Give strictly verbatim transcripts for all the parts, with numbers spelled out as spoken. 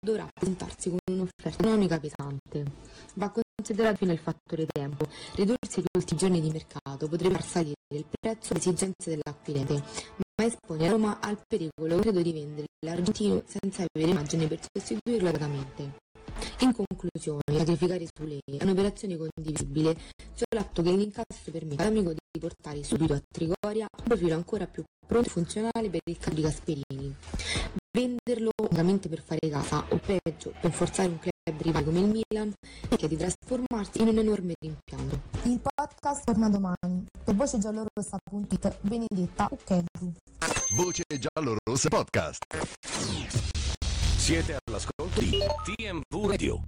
dovrà presentarsi con un'offerta economica pesante. Va considerato fino il fattore tempo. Ridursi agli ultimi giorni di mercato potrebbe far salire il prezzo alle esigenze dell'acquirente, ma espone Roma al pericolo credo di vendere l'argentino senza avere margine per sostituirlo adeguatamente. In conclusione, sacrificare su lei è un'operazione condivisibile solo atto che l'incasso permette all'amico di portare subito a Trigoria un profilo ancora più pronto e funzionale per il caso di Gasperini. Venderlo unicamente per fare casa o peggio per forzare un club rivale come il Milan che di trasformarsi in un enorme rimpianto. Il podcast torna domani. Per voce giallorossa punto it Benedetta Ucchetti. Voce giallorossa podcast. Siete all'ascolto di T M V Radio.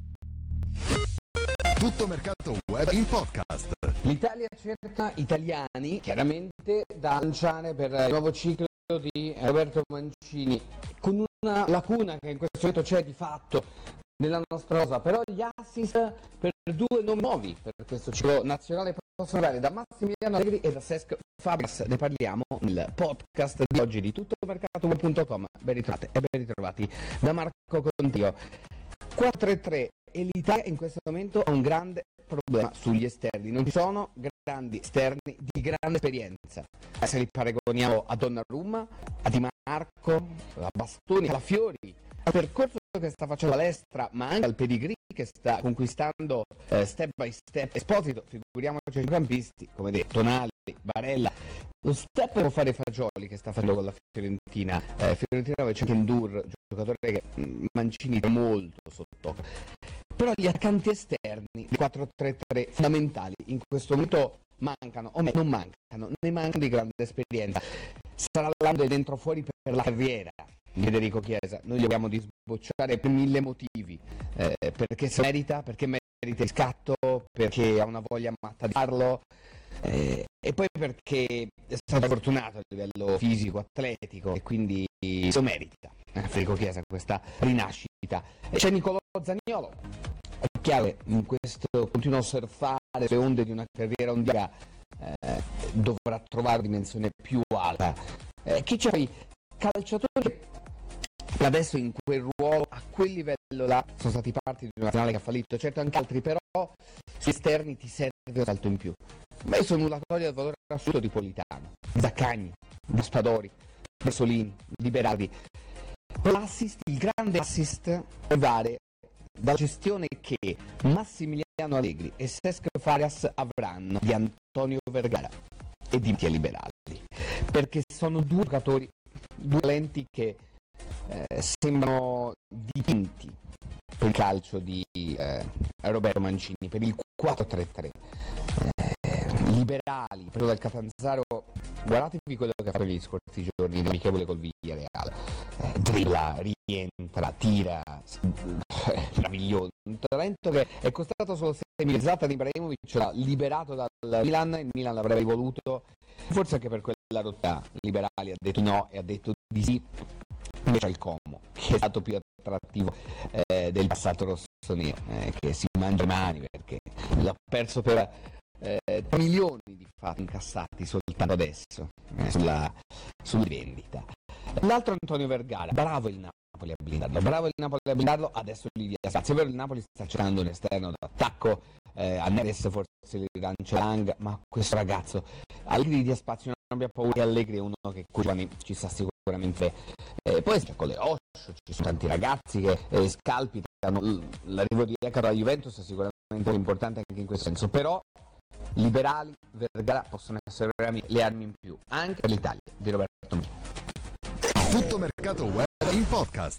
Tutto mercato web in podcast. L'Italia cerca italiani, chiaramente, da lanciare per il nuovo ciclo di Roberto Mancini, con una lacuna che in questo momento c'è di fatto nella nostra rosa, però gli assist per due nomi nuovi per questo ciclo nazionale possono arrivare da Massimiliano Allegri e da Cesc Fabregas. Ne parliamo nel podcast di oggi di tuttomercatoweb punto com. Ben ritrovate e ben ritrovati da Marco Contiglio. quattro tre tre e l'Italia in questo momento ha un grande problema sugli esterni, non ci sono grandi esterni di grande esperienza. Se li paragoniamo a Donnarumma, a Di Marco, a Bastoni, a Fiori, al percorso che sta facendo l'Estra, ma anche al pedigree che sta conquistando eh, step by step Esposito, figuriamoci i campisti come detto Tonali, Barella. Lo step può fare Fagioli che sta facendo con la Fiorentina, eh, Fiorentina dove c'è Kendur, giocatore che mh, Mancini è molto sotto. Però gli accanti esterni di quattro tre tre fondamentali in questo momento mancano, o meglio non mancano, ne mancano di grande esperienza. Sarà l'anno del dentro fuori per la carriera di Federico Chiesa, noi gli abbiamo di sbocciare per mille motivi, eh, perché se merita, perché merita il scatto, perché ha una voglia matta di farlo, eh, e poi perché è stato fortunato a livello fisico, atletico, e quindi se lo merita eh, Federico Chiesa questa rinascita. E c'è Nicolò Zaniolo, è chiaro che in questo continuo surfare le onde di una carriera ondiaga eh, dovrà trovare una dimensione più alta. Eh, chi c'è i calciatori che adesso in quel ruolo, a quel livello là, sono stati parte di una nazionale che ha fallito, certo anche altri, però sugli esterni ti serve un salto in più. Ma io sono emulatorio del valore assoluto di Politano, Zaccagni, Raspadori, Bersolini, Liberaldi. L'assist, il grande assist arrivare dalla gestione che Massimiliano Allegri e Cesc Farias avranno di Antonio Vergara e di Mattia Liberaldi, perché sono due giocatori, due talenti che eh, sembrano dipinti per il calcio di eh, Roberto Mancini, per il quattro tre tre. Eh, liberali, preso dal Catanzaro, guardatevi quello che ha fatto negli scorsi giorni in amichevole col Villarreal, eh, dribbla, rientra, tira, eh, meraviglioso, un talento che è costato solo sei milioni. Zlatan Ibrahimovic l'ha liberato dal Milan, il Milan l'avrebbe voluto, forse anche per quella rotta Liberali ha detto no e ha detto di sì. Invece il Como, che è stato più attrattivo eh, del passato rossonero, eh, che si mangia le mani perché l'ha perso per eh, tre milioni di fatto incassati soltanto adesso eh, sulla, sulla vendita. L'altro Antonio Vergara, bravo il Napoli a blindarlo, bravo il Napoli a blindarlo, adesso Livia Spazio, è vero il Napoli sta cercando un esterno d'attacco, eh, a Neres forse li lancia Lang, ma questo ragazzo Allegri dia spazio, non abbia paura, Allegri è uno che con ci sta sicuramente. Eh, poi c'è con le Osho, ci sono tanti ragazzi che eh, scalpitano, l'arrivo di Ecaro alla Juventus è sicuramente importante anche in questo senso, però Liberali, Vergara possono essere le armi in più anche per l'Italia di Roberto Mancini. Tutto mercato web in podcast.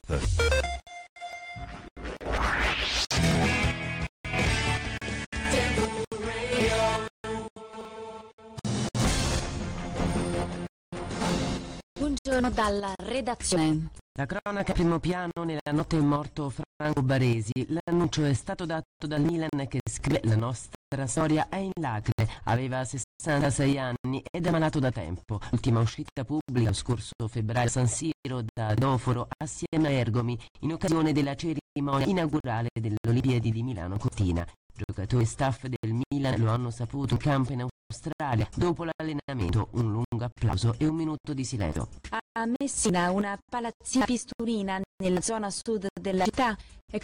Buongiorno dalla redazione. La cronaca primo piano: nella notte è morto Franco Baresi. L'annuncio è stato dato dal Milan che scrive: la nostra storia è in lacrime. Aveva sessantasei anni ed è malato da tempo. L'ultima uscita pubblica lo scorso febbraio a San Siro da Doforo assieme a Ergomi in occasione della cerimonia inaugurale delle Olimpiadi di Milano Cortina. Giocatori e staff del Milan lo hanno saputo in campo in Australia dopo l'allenamento, un lungo lungo applauso e un minuto di silenzio. A Messina una palazzina pisturina nella zona sud della città è